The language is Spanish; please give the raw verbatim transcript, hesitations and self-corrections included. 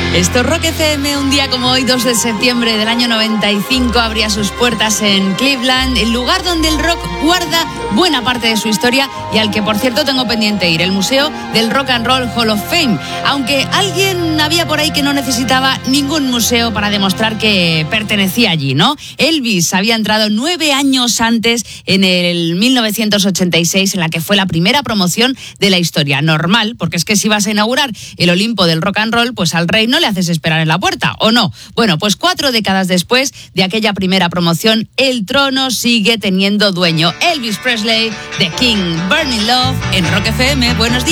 Esto es Rock F M, un día como hoy, dos de septiembre del año noventa y cinco, abría sus puertas en Cleveland, el lugar donde el rock guarda buena parte de su historia y al que, por cierto, tengo pendiente ir, el Museo del Rock and Roll Hall of Fame. Aunque alguien había por ahí que no necesitaba ningún museo para demostrar que pertenecía allí, ¿no? Elvis había entrado nueve años antes, en el mil novecientos ochenta y seis, en la que fue la primera promoción de la historia. Normal, porque es que si vas a inaugurar el Olimpo del Rock and Roll, pues al rey no le haces esperar en la puerta, ¿o no? Bueno, pues cuatro décadas después de aquella primera promoción, el trono sigue teniendo dueño. Elvis Presley, The King, Burning Love, en Rock F M. Buenos días.